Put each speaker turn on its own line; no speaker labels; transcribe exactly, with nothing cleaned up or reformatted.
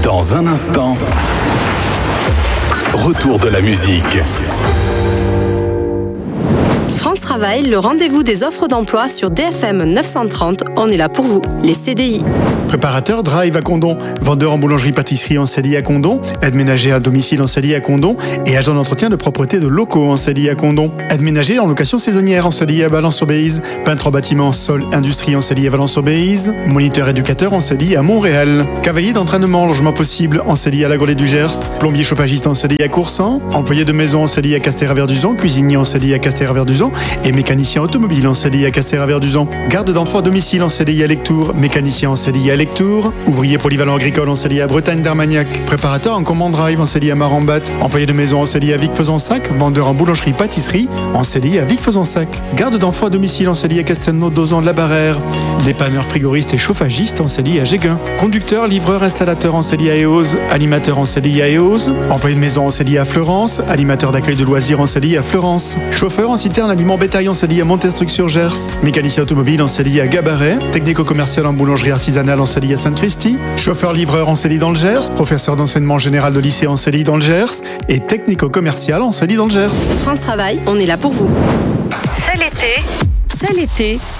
Dans un instant, retour de la musique.
France Travail, le rendez-vous des offres d'emploi sur D F M neuf cent trente. On est là pour vous, les C D I.
Préparateur Drive à Condom, vendeur en boulangerie-pâtisserie en C D I à Condom, aide ménagère à domicile en C D I à Condom et agent d'entretien de propreté de locaux en C D I à Condom. Aide ménagère en location saisonnière en C D I à Valence-Aubéise, peintre en bâtiment, sol, industrie en C D I à Valence-Aubéise, moniteur éducateur en C D I à Montréal, cavalier d'entraînement, logement possible en C D I à La Golée du Gers, plombier chauffagiste en C D I à Coursan, employé de maison en C D I à Castéra-Verduzan, cuisinier en C D I à Castéra-Verduzan et mécanicien automobile en C D I à Castéra-Verduzan. Garde d'enfants à domicile en C D I à Lectoure, mécanicien en C D I à Lectoure, ouvrier polyvalent agricole en C D I à Bretagne d'Armagnac, préparateur en commande drive en C D I à Marambat, employé de maison en C D I à Vic-Fezensac, vendeur en boulangerie-pâtisserie en C D I à Vic-Fezensac, garde d'enfants à domicile en C D I à Castelnau-Dozan de la Barrère, dépanneur frigoriste et chauffagiste en C D I à Géguin, conducteur, livreur, installateur en C D I à Eauze, animateur en C D I à Eauze, employé de maison en C D I à Fleurance, animateur d'accueil de loisirs en C D I à Fleurance, chauffeur en citerne aliment bétail en C D I à Montestruc-sur-Gers, mécanicien automobile en C D I à Gabaret, technico-commercial en boulangerie artisanale en C D I à Sainte-Christie, chauffeur-livreur en C D I dans le Gers, professeur d'enseignement général de lycée en C D I dans le Gers et technico-commercial en C D I dans le Gers.
France Travail, on est là pour vous.
C'est l'été.
C'est l'été